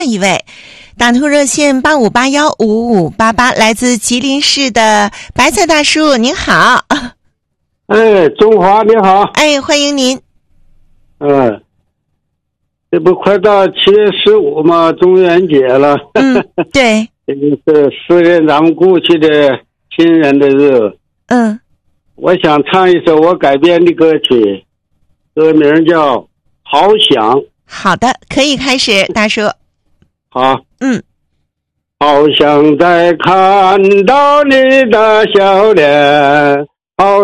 一位打通热线85815588，来自吉林市的白菜大叔，您好。 哎，中华你好。 哎，欢迎您。 这不快到7月15嘛，中元节了。 对。 这就是思念咱们过去的亲人的日子。我想唱一首我改编的歌曲，歌名叫《好想》。 好的，可以开始，大叔。 好。好想再看到你的笑脸，好